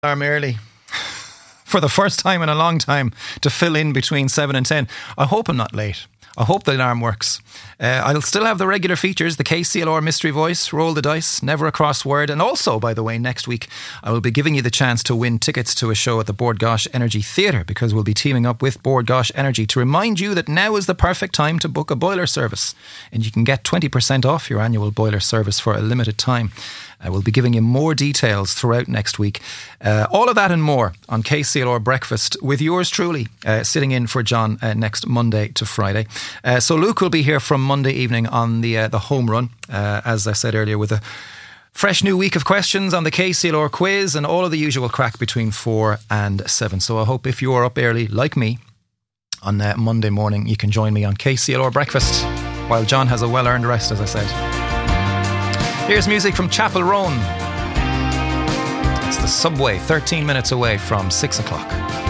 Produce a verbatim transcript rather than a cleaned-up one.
Alarm early for the first time in a long time to fill in between seven and ten. I hope I'm not late. I hope the alarm works. Uh, I'll still have the regular features, the K C L R Mystery Voice, Roll the Dice, Never a Crossword, and also, by the way, next week I will be giving you the chance to win tickets to a show at the Bord Gáis Energy Theatre, because we'll be teaming up with Bord Gáis Energy to remind you that now is the perfect time to book a boiler service, and you can get twenty percent off your annual boiler service for a limited time. I will be giving you more details throughout next week. Uh, all of that and more on K C L R Breakfast with yours truly, uh, sitting in for John uh, next Monday to Friday. Uh, so Luke will be here from Monday evening on the uh, the home run, uh, as I said earlier, with a fresh new week of questions on the K C L R quiz and all of the usual crack between four and seven. So I hope if you are up early, like me, on uh, Monday morning, you can join me on K C L R Breakfast while John has a well-earned rest, as I said. Here's music from Chapel Roan. It's the subway, thirteen minutes away from six o'clock.